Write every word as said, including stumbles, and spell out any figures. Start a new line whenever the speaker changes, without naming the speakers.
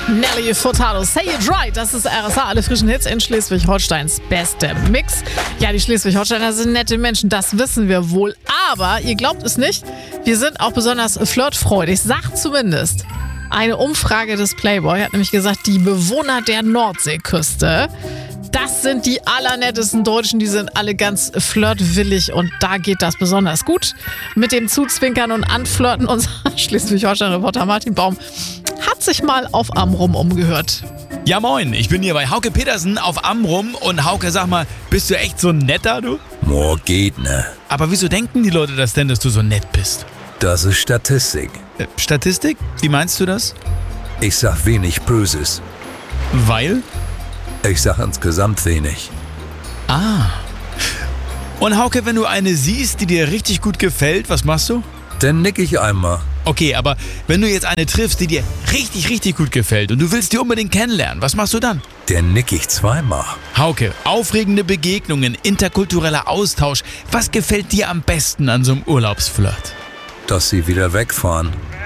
Nelly Furtado, Say It Right, das ist R S A, alle frischen Hits in Schleswig-Holsteins beste Mix. Ja, die Schleswig-Holsteiner sind nette Menschen, das wissen wir wohl. Aber, ihr glaubt es nicht, wir sind auch besonders flirtfreudig, sagt zumindest eine Umfrage des Playboy, hat nämlich gesagt, die Bewohner der Nordseeküste, das sind die allernettesten Deutschen, die sind alle ganz flirtwillig und da geht das besonders gut. Mit dem Zuzwinkern und Anflirten unser Schleswig-Holstein-Reporter Martin Baum hat sich mal auf Amrum umgehört.
Ja moin, ich bin hier bei Hauke Petersen auf Amrum und Hauke, sag mal, bist du echt so ein netter, du?
Mo geht ne.
Aber wieso denken die Leute das denn, dass du so nett bist?
Das ist Statistik.
Äh, Statistik? Wie meinst du das?
Ich sag wenig Böses.
Weil?
Ich sag insgesamt wenig.
Ah. Und Hauke, wenn du eine siehst, die dir richtig gut gefällt, was machst du?
Dann nick ich einmal.
Okay, aber wenn du jetzt eine triffst, die dir richtig, richtig gut gefällt und du willst die unbedingt kennenlernen, was machst du dann?
Dann nick ich zweimal.
Hauke, aufregende Begegnungen, interkultureller Austausch. Was gefällt dir am besten an so einem Urlaubsflirt?
Dass sie wieder wegfahren.